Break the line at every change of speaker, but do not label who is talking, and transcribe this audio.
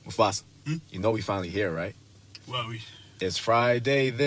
Mufasa, you know we finally here, right?
Well,
It's Friday then.